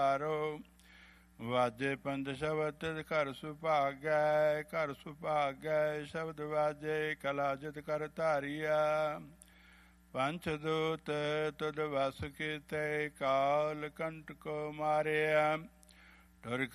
ਹਾਰੋ ਵਾਜੇ ਪੰਜ ਸ਼ਬਦ ਤਿਸ ਘਰ ਸੁਭਾਗੈ, ਘਰ ਸੁਭਾਗੈ ਸ਼ਬਦ ਵਾਜੇ ਕਲਾ ਜਿਤ ਕਰ ਧਾਰੀਆ। ਪੰਚ ਦੂਤ ਤੁਧ ਵਸ ਕੀਤੇ ਕਾਲ ਕੰਟ ਕੋ ਮਾਰਿਆ, ਠੁਰ